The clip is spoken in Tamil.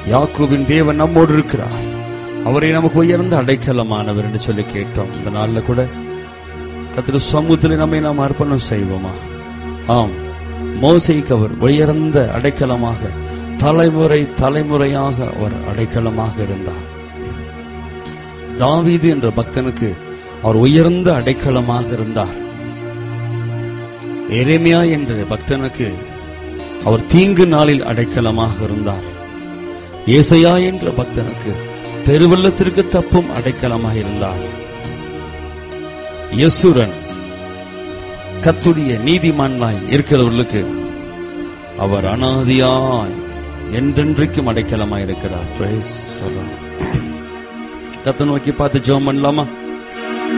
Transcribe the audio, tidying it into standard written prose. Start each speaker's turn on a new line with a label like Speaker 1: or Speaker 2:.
Speaker 1: யாக்கோபின் தேவன் நம்மோடு இருக்கிறார், அவரை நமக்கு உயர்ந்த அடைக்கலமானவர் என்று சொல்லி கேட்டோம். இந்த நாள்ல கூட கர்த்தருடைய சமூகத்தில் நம்மை நாம் அர்ப்பணம் செய்வோமா? ஆம், மோசேக்கு அவர் உயர்ந்த அடைக்கலமாக, தலைமுறை தலைமுறையாக அவர் அடைக்கலமாக இருந்தார். தாவீது என்ற பக்தனுக்கு அவர் உயர்ந்த அடைக்கலமாக இருந்தார். எரேமியா என்ற பக்தனுக்கு அவர் தீங்கு நாளில் அடைக்கலமாக இருந்தார். ஏசாயா என்ற பக்தனுக்கு பெருவெள்ளத்திற்கு தப்பும் அடைக்கலமாக இருந்தார். யெசுரன் கர்த்தருடைய நீதிமானாய் இருக்கிறவர்களுக்கு அவர் அனாதியாய் என்றென்றைக்கும் அடைக்கலமாய் இருக்கிறார். கர்த்தரை நோக்கி பார்த்து ஜெபம் பண்ணலாமா?